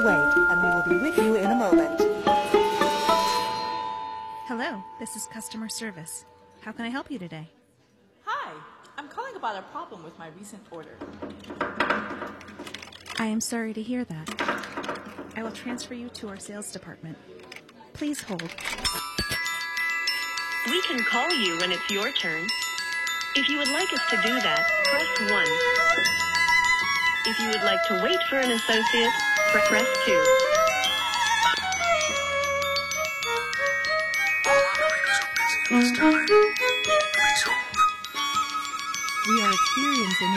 wait, and we will be with you in a moment. Hello, this is customer service. How can I help you today? Hi, I'm calling about a problem with my recent order. I am sorry to hear that. I will transfer you to our sales department. Please hold. We can call you when it's your turn. If you would like us to do that, press 1. If you would like to wait for an associate, press 2. We are experiencing